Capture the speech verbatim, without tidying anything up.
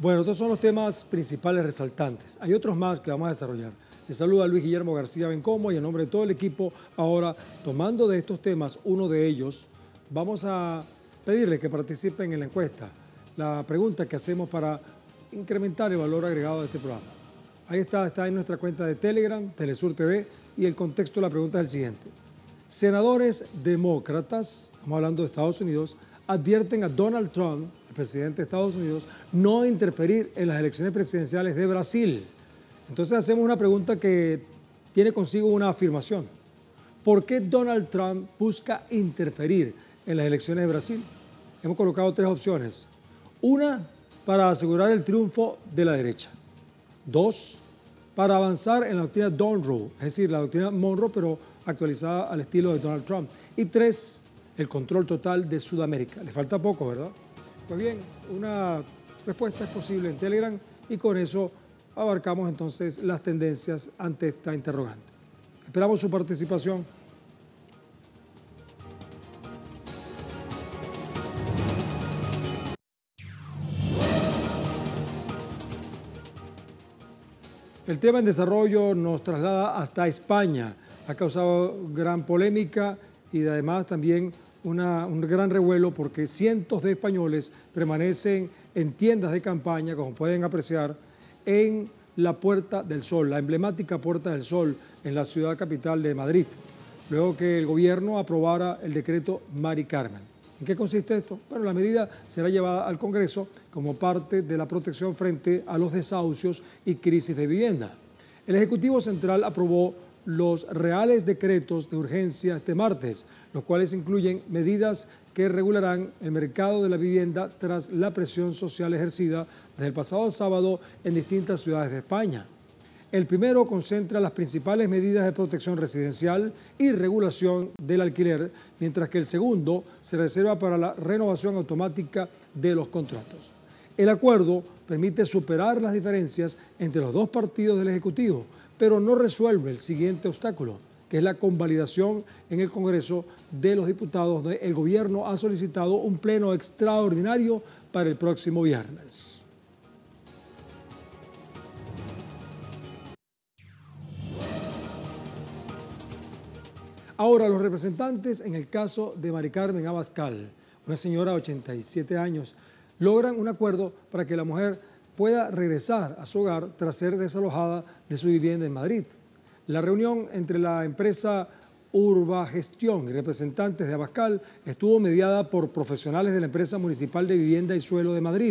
Bueno, estos son los temas principales resaltantes. Hay otros más que vamos a desarrollar. Les saluda Luis Guillermo García Bencomo y en nombre de todo el equipo, ahora tomando de estos temas uno de ellos, vamos a pedirles que participen en la encuesta, la pregunta que hacemos para incrementar el valor agregado de este programa. Ahí está, está en nuestra cuenta de Telegram, Telesur T V, y el contexto de la pregunta es el siguiente. Senadores demócratas, estamos hablando de Estados Unidos, advierten a Donald Trump, el presidente de Estados Unidos, no interferir en las elecciones presidenciales de Brasil. Entonces hacemos una pregunta que tiene consigo una afirmación. ¿Por qué Donald Trump busca interferir en las elecciones de Brasil? Hemos colocado tres opciones. Una, para asegurar el triunfo de la derecha. Dos, para avanzar en la doctrina Monroe, es decir, la doctrina Monroe, pero actualizada al estilo de Donald Trump. Y tres, el control total de Sudamérica. Le falta poco, ¿verdad? Pues bien, una respuesta es posible en Telegram y con eso abarcamos entonces las tendencias ante esta interrogante. Esperamos su participación. El tema en desarrollo nos traslada hasta España. Ha causado gran polémica y además también una, un gran revuelo porque cientos de españoles permanecen en tiendas de campaña, como pueden apreciar, en la Puerta del Sol, la emblemática Puerta del Sol en la ciudad capital de Madrid, luego que el gobierno aprobara el decreto Mari Carmen. ¿En qué consiste esto? Bueno, la medida será llevada al Congreso como parte de la protección frente a los desahucios y crisis de vivienda. El Ejecutivo Central aprobó los reales decretos de urgencia este martes, los cuales incluyen medidas que regularán el mercado de la vivienda tras la presión social ejercida desde el pasado sábado en distintas ciudades de España. El primero concentra las principales medidas de protección residencial y regulación del alquiler, mientras que el segundo se reserva para la renovación automática de los contratos. El acuerdo permite superar las diferencias entre los dos partidos del Ejecutivo, pero no resuelve el siguiente obstáculo, que es la convalidación en el Congreso de los Diputados. El gobierno ha solicitado un pleno extraordinario para el próximo viernes. Ahora, los representantes en el caso de Mari Carmen Abascal, una señora de ochenta y siete años, logran un acuerdo para que la mujer pueda regresar a su hogar tras ser desalojada de su vivienda en Madrid. La reunión entre la empresa Urbagestión y representantes de Abascal estuvo mediada por profesionales de la empresa municipal de vivienda y suelo de Madrid.